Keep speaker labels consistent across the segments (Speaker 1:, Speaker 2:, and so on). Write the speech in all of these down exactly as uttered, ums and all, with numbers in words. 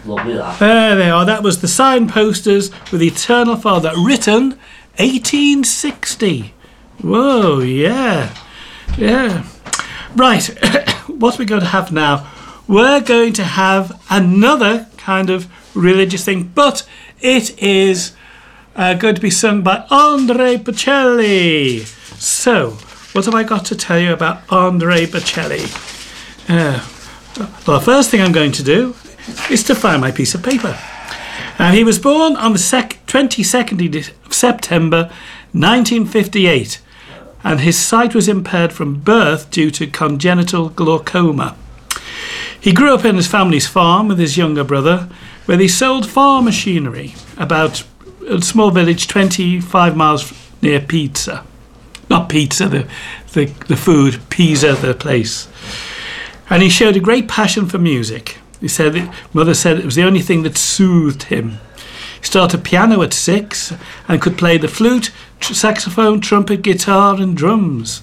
Speaker 1: Lovely that.
Speaker 2: There they are. That was the signposters with Eternal Father, written eighteen sixty. Whoa, yeah. Yeah. Right, what are we going to have now? We're going to have another kind of religious thing, but it is uh, going to be sung by Andrea Bocelli. So, what have I got to tell you about Andrea Bocelli? Uh, well, the first thing I'm going to do is to find my piece of paper. Now, he was born on the sec- twenty-second of September nineteen fifty-eight, and his sight was impaired from birth due to congenital glaucoma. He grew up in his family's farm with his younger brother, where they sold farm machinery about a small village twenty-five miles near Pisa. Not pizza, the, the, the food, Pisa, the place. And he showed a great passion for music. He said, that, mother said it was the only thing that soothed him. He started piano at six and could play the flute, tr- saxophone, trumpet, guitar and drums.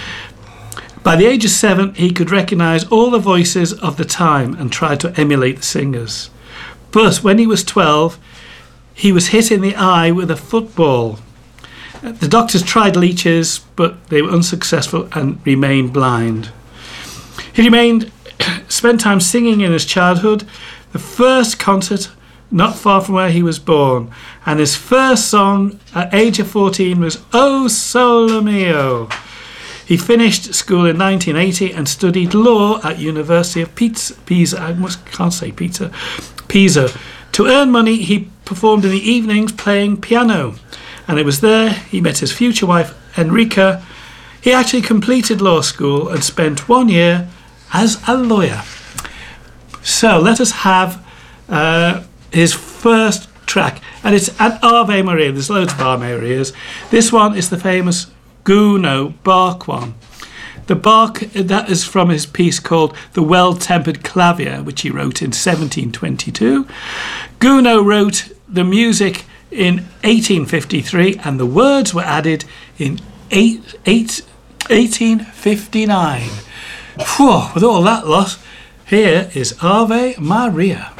Speaker 2: By the age of seven, he could recognise all the voices of the time and tried to emulate the singers. But when he was twelve, he was hit in the eye with a football. The doctors tried leeches, but they were unsuccessful and remained blind. He remained, spent time singing in his childhood, the first concert not far from where he was born, and his first song at age of fourteen was O Sole Mio. He finished school in nineteen eighty and studied law at University of Pisa. Pisa I must, can't say Pisa. Pisa. To earn money, he performed in the evenings playing piano, and it was there he met his future wife, Enrica. He actually completed law school and spent one year as a lawyer. So let us have uh, his first track, and it's an Ave Maria. There's loads of Ave Marias. This one is the famous Gounod Bach one. The Bach, that is from his piece called The Well-Tempered Clavier, which he wrote in seventeen twenty-two. Gounod wrote the music in eighteen fifty-three, and the words were added in eight, eight, eighteen fifty-nine. Whew, with all that lot, here is Ave Maria.